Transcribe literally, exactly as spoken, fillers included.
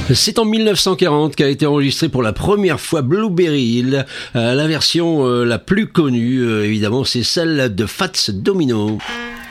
C'est en mille neuf cent quarante qu'a été enregistré pour la première fois Blueberry Hill. Euh, la version euh, la plus connue, euh, évidemment, c'est celle de Fats Domino.